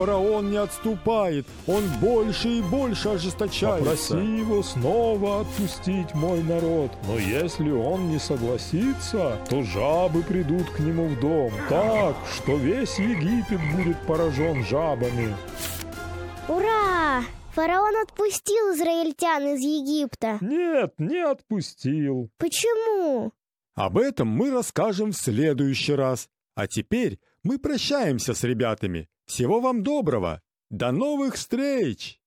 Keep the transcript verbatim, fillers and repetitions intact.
Фараон не отступает, он больше и больше ожесточается. Попроси его снова отпустить мой народ, но если он не согласится, то жабы придут к нему в дом, так, что весь Египет будет поражен жабами. Ура! Фараон отпустил израильтян из Египта. Нет, не отпустил. Почему? Об этом мы расскажем в следующий раз. А теперь мы прощаемся с ребятами. Всего вам доброго. До новых встреч!